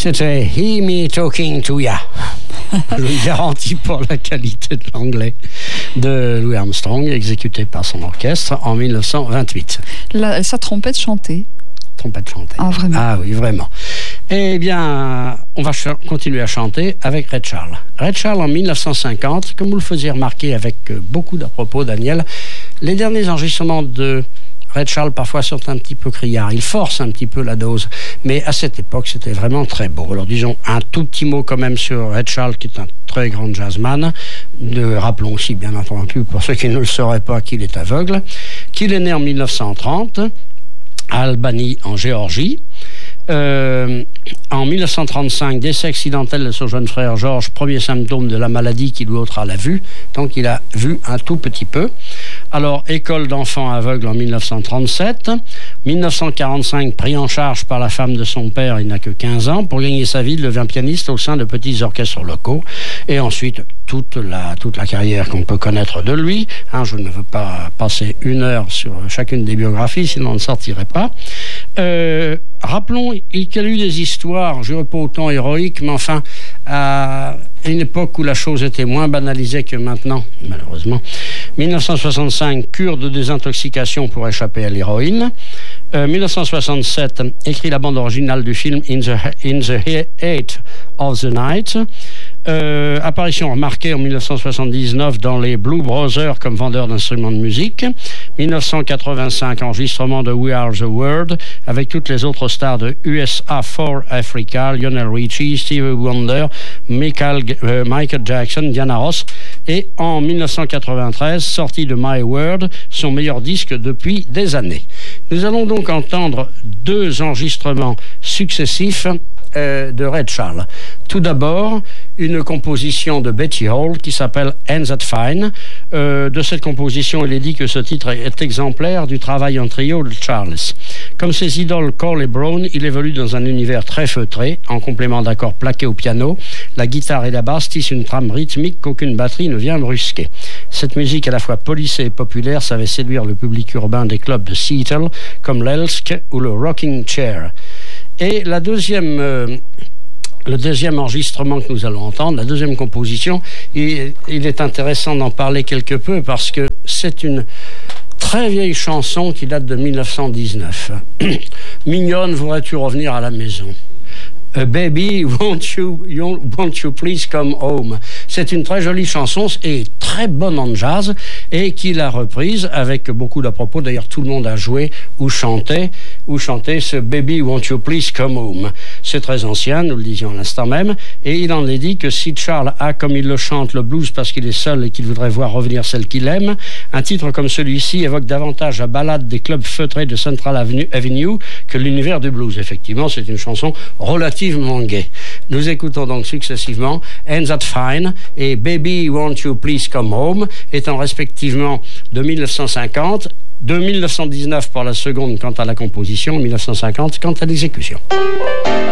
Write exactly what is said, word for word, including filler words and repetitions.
C'était Hear Me Talking to Ya. Je ne garantis pas la qualité de l'anglais de Louis Armstrong, exécuté par son orchestre en mille neuf cent vingt-huit. La, sa trompette chantée. Trompette chantée. Ah, vraiment? Ah oui, vraiment. Eh bien, on va ch- continuer à chanter avec Ray Charles. Ray Charles, en mille neuf cent cinquante, comme vous le faisiez remarquer avec beaucoup d'à propos, Daniel, les derniers enregistrements de Ray Charles parfois sont un petit peu criards. Il force un petit peu la dose. Mais à cette époque, c'était vraiment très beau. Alors disons un tout petit mot quand même sur Ray Charles, qui est un très grand jazzman. De, rappelons aussi, bien entendu, pour ceux qui ne le sauraient pas, qu'il est aveugle, qu'il est né en mille neuf cent trente à Albany, en Géorgie. Euh, en mille neuf cent trente-cinq, décès accidentel de son jeune frère Georges, premier symptôme de la maladie qui lui ôtera la vue, donc il a vu un tout petit peu. Alors, école d'enfants aveugles en mille neuf cent trente-sept, mille neuf cent quarante-cinq, pris en charge par la femme de son père, il n'a que quinze ans, pour gagner sa vie, il devient pianiste au sein de petits orchestres locaux, et ensuite toute la, toute la carrière qu'on peut connaître de lui. Hein, je ne veux pas passer une heure sur chacune des biographies, sinon on ne sortirait pas. Euh, rappelons qu'il y a eu des histoires, je ne dirais pas autant héroïques, mais enfin, à une époque où la chose était moins banalisée que maintenant, malheureusement. mille neuf cent soixante-cinq, cure de désintoxication pour échapper à l'héroïne. Euh, mille neuf cent soixante-sept, écrit la bande originale du film In the, In the Heat of the Night. Euh, apparition remarquée en mille neuf cent soixante-dix-neuf dans les Blue Brothers comme vendeur d'instruments de musique. mille neuf cent quatre-vingt-cinq, enregistrement de We Are the World avec toutes les autres stars de U S A for Africa, Lionel Richie, Stevie Wonder, Michael, euh, Michael Jackson, Diana Ross. Et en mille neuf cent quatre-vingt-treize, sortie de My World, son meilleur disque depuis des années. Nous allons donc entendre deux enregistrements successifs euh, de Ray Charles. Tout d'abord, une composition de Betty Hall qui s'appelle Ain't That Fine. Euh, de cette composition, il est dit que ce titre est exemplaire du travail en trio de Charles. Comme ses idoles Cole et Brown, il évolue dans un univers très feutré, en complément d'accords plaqués au piano. La guitare et la basse tissent une trame rythmique qu'aucune batterie ne vient brusquer. Cette musique à la fois polissée et populaire savait séduire le public urbain des clubs de Seattle, comme l'Elsk ou le Rocking Chair. Et la deuxième... Euh, Le deuxième enregistrement que nous allons entendre, la deuxième composition, il, il est intéressant d'en parler quelque peu parce que c'est une très vieille chanson qui date de mille neuf cent dix-neuf. Mignonne, voudrais-tu revenir à la maison? Uh, baby, won't you, you, won't you please come home? C'est une très jolie chanson et très bonne en jazz et qu'il a reprise avec beaucoup d'à propos. D'ailleurs, tout le monde a joué ou chanté, ou chanté ce Baby, won't you please come home? C'est très ancien, nous le disions à l'instant même, et il en est dit que si Charles a, comme il le chante, le blues parce qu'il est seul et qu'il voudrait voir revenir celle qu'il aime, un titre comme celui-ci évoque davantage la ballade des clubs feutrés de Central Avenue, Avenue que l'univers du blues. Effectivement, c'est une chanson relativement gaie. Nous écoutons donc successivement Ain't That Fine et Baby Won't You Please Come Home, étant respectivement de mille neuf cent cinquante, de mille neuf cent dix-neuf pour la seconde quant à la composition, mille neuf cent cinquante quant à l'exécution.